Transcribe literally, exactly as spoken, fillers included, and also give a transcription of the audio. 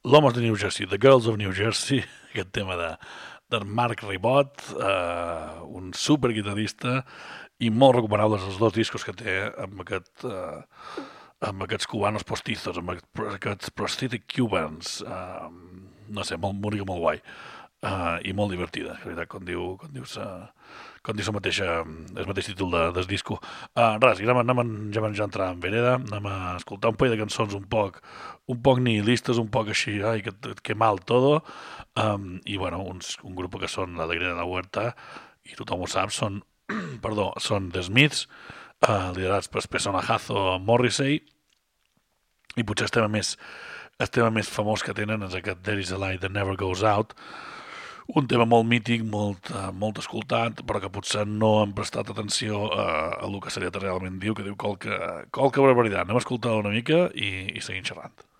l'Homes de New Jersey, The Girls of New Jersey, aquest tema de, de Marc Ribot, eh, un superguitarrista, i molt recomanables els dos discos que té amb aquest... Eh, amb aquests cubanos postizos, amb aquests prosthetic cubans, uh, no sé, molt bonica, molt guai, uh, i molt divertida, la veritat, com diu, com dius, uh, com dius el mateix, uh, el mateix títol de, del disco. Uh, res, i anem, anem, ja vam ja entrar en vereda, anem a escoltar un parell de cançons un poc, un poc nihilistes, un poc així, ai, que, que mal todo, um, i bueno, uns, un grup que són la Alegría de la Huerta, i tothom ho sap, són, perdó, són The Smiths, uh, liderats per Personajazo Morrissey, i potser el tema més, el tema més famós que tenen és aquest There is a light that never goes out, un tema molt mític, molt, uh, molt escoltat, però que potser no han prestat atenció a, a el que Serieta realment diu, que diu qualque, qualque barbaritat. Anem a escoltar una mica i, i seguim xerrant.